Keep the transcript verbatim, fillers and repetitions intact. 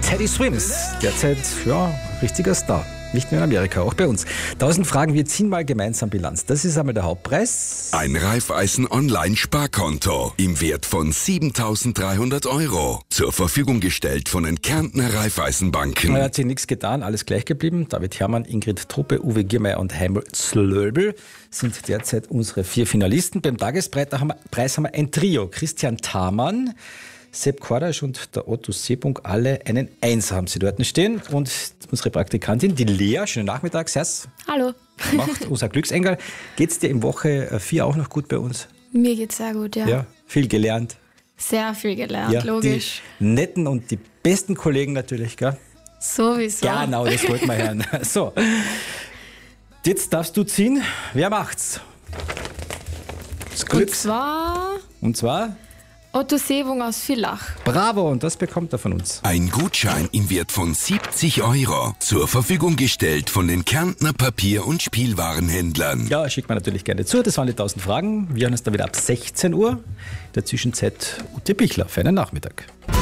Teddy Swims, derzeit ja, richtiger Star. Nicht nur in Amerika, auch bei uns. Tausend Fragen, wir ziehen mal gemeinsam Bilanz. Das ist einmal der Hauptpreis. Ein Raiffeisen-Online-Sparkonto im Wert von siebentausenddreihundert Euro. Zur Verfügung gestellt von den Kärntner Raiffeisenbanken. Da hat sich nichts getan, alles gleich geblieben. David Herrmann, Ingrid Truppe, Uwe Giermeier und Heimel Zlöbel sind derzeit unsere vier Finalisten. Beim Tagespreis haben wir, Preis haben wir ein Trio. Christian Thamann, Sepp Kordasch und der Otto Seebunk, alle einen Einser haben sie dort stehen. Und unsere Praktikantin, die Lea, schönen Nachmittag, Servus. Hallo. Macht unser Glücksengel. Geht's dir in Woche vier auch noch gut bei uns? Mir geht's sehr gut, ja. Ja, viel gelernt. Sehr viel gelernt, Ja, logisch. die netten und die besten Kollegen natürlich, gell? Sowieso. Genau, das wollten wir hören. So, jetzt darfst du ziehen. Wer macht's? Das Und Glück. zwar Und zwar? Otto Seebung aus Villach. Bravo, und das bekommt er von uns. Ein Gutschein im Wert von siebzig Euro. Zur Verfügung gestellt von den Kärntner Papier- und Spielwarenhändlern. Ja, schickt man natürlich gerne zu. Das waren die tausend Fragen. Wir hören uns dann wieder ab sechzehn Uhr. In der Zwischenzeit Ute Bichler für einen Nachmittag.